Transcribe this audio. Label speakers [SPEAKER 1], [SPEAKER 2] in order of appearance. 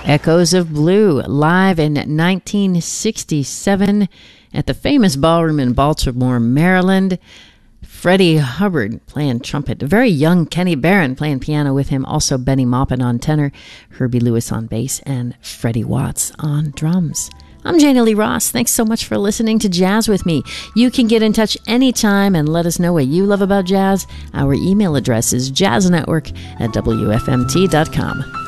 [SPEAKER 1] Echoes of Blue, live in 1967 at the famous ballroom in Baltimore, Maryland. Freddie Hubbard playing trumpet. A very young Kenny Barron playing piano with him. Also Benny Maupin on tenor, Herbie Lewis on bass, and Freddie Watts on drums. I'm Jana Lee Ross. Thanks so much for listening to Jazz with me. You can get in touch anytime and let us know what you love about jazz. Our email address is jazznetwork@wfmt.com.